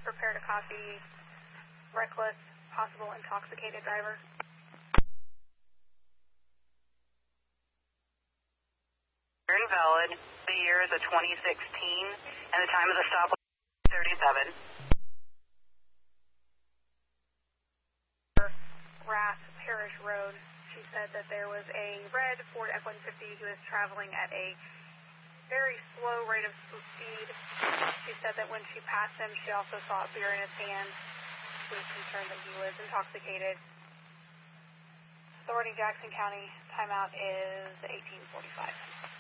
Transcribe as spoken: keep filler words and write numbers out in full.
prepared to copy reckless, possible intoxicated driver. You're invalid. The year is a twenty sixteen, and the time of the stop was thirty-seven. Rath Parish Road. She said that there was a red Ford F one fifty who was traveling at a very slow rate of speed. She said that when she passed him, she also saw a beer in his hand. She was concerned that he was intoxicated. Authority Jackson County, timeout is eighteen forty-five.